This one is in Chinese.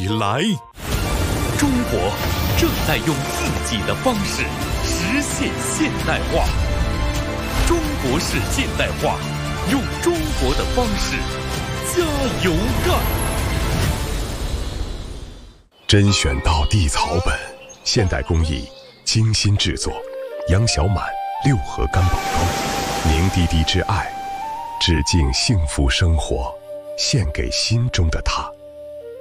来。中国正在用自己的方式实现现代化。中国式现代化，用中国的方式加油干！ 甄选到地草本，现代工艺精心制作，杨小满六合干宝装，凝滴滴之爱，致敬幸福生活，献给心中的他。